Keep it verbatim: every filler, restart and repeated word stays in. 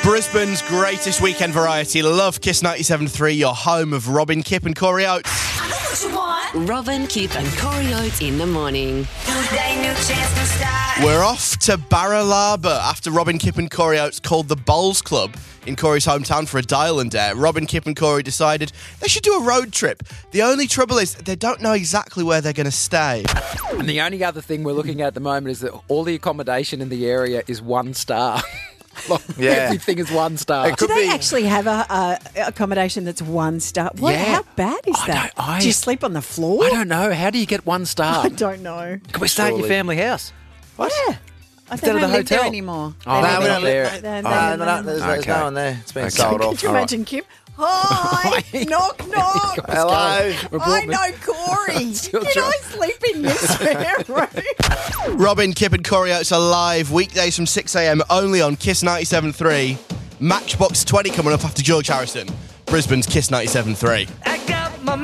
Brisbane's greatest weekend variety. Love Kiss ninety-seven point three, your home of Robin, Kip and Corey Oates. I know what you want. Robin, Kip and Corey Oates in the morning. New day, new chance to start. We're off to Baralaba after Robin, Kip and Corey Oates called the Bowls Club in Corey's hometown for a dial and dare. Robin, Kip and Corey decided they should do a road trip. The only trouble is they don't know exactly where they're going to stay. And the only other thing we're looking at at the moment is that all the accommodation in the area is one star. Like, Yeah. Everything is one star. It Do could they be- actually have a, a accommodation that's one star? What? Yeah. How bad is I that? don't- I- Do you sleep on the floor? I don't know. How do you get one star? I don't know. Can we stay at your family house? What? Yeah. I Instead don't of the live there hotel. anymore. Oh, They no, live we there. don't live They- they- Oh, they- no, no, there's, there's Okay. no one there. It's been Okay. sold off. Could you imagine, Kim? Hi, knock, knock. Hello. I know Corey. Still Can I trying. sleep in your spare room? Robin, Kip and Corey Oates are live weekdays from six a.m. only on Kiss ninety-seven point three. Matchbox twenty coming up after George Harrison. Brisbane's Kiss ninety-seven point three.